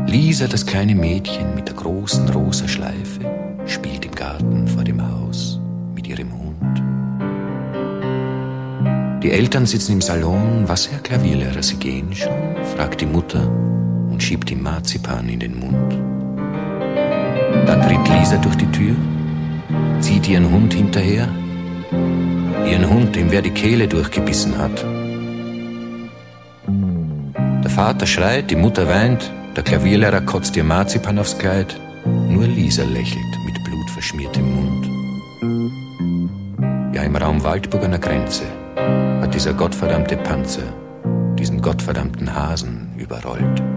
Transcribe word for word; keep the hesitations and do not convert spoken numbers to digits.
Lisa, das kleine Mädchen mit der großen rosa Schleife, spielt im Garten vor dem Haus mit ihrem Hund. Die Eltern sitzen im Salon. Was, Herr Klavierlehrer, Sie gehen schon? Fragt die Mutter und schiebt ihm Marzipan in den Mund. Da tritt Lisa durch die Tür, zieht ihren Hund hinterher, ihren Hund, dem wer die Kehle durchgebissen hat. Der Vater schreit, die Mutter weint, der Klavierlehrer kotzt ihr Marzipan aufs Kleid, nur Lisa lächelt mit blutverschmiertem Mund. Ja, im Raum Waldburg an der Grenze hat dieser gottverdammte Panzer diesen gottverdammten Hasen überrollt.